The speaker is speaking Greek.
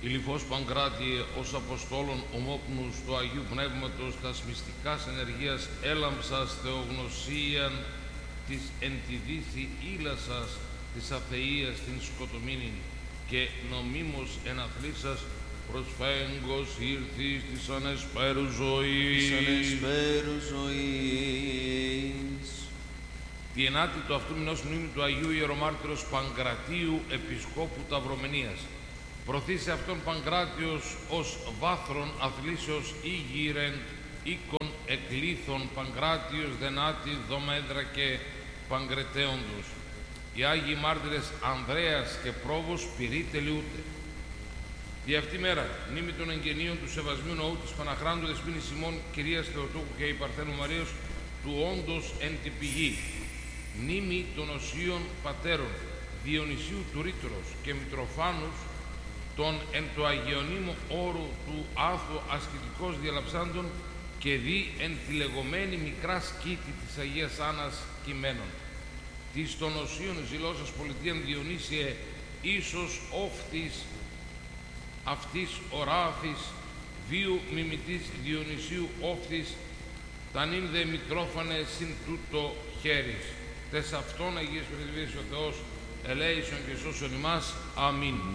Ηλυφός Παγκράτιε, ως Αποστόλων ομόπνους του Αγίου Πνεύματος, τας μυστικάς ενεργείας έλαμψας θεογνωσίαν της εν τη δίθη ήλασας της αθείας την σκοτομήνην και νομίμως εναθλήσας προσφέγγος ήρθεις της ανεσπέρου ζωής. Της ανεσπέρου ζωής. Τη ενάτη του αυτού μηνός μνήμη του Αγίου Ιερομάρτυρος Παγκρατίου Επισκόπου Ταυρομενίας. Προθήσε αυτόν Παγκράτιος ως βάθρον αθλήσεως ήγηρεν οίκον εκλήθων Παγκράτιος δενάτη δομέδρα και Παγκρετέοντος. Οι Άγιοι Μάρτυρες Ανδρέας και Πρόβος πυρί τελειούται. Τη αυτή μέρα, μνήμη των εγγενείων του Σεβασμίου Ναού της Παναχράντου Δεσποίνης Σιμών, Κυρίας Θεοτόκου και Υπαρθένου Μαρίας, του όντος εν τη πηγή. Μνήμη των οσίων πατέρων Διονυσίου του Ρήτρος και Μητροφάνους, των εν το Αγιονίμο όρου του άθου ασκητικός διαλαψάντων και δι εν τη λεγόμενη μικρά σκήτη της Αγίας Άννας κειμένων. Της των οσίων ζηλώσας πολιτείαν Διονύσιε ίσως όφτης αυτής οράφης βίου μιμητής Διονυσίου όφτης τανήν δε Μητρόφανε συν τούτο χέρις. Τες αυτόν Αγίες Πρεσβείες ο Θεός ελέησον και σώσον ημάς. Αμήν.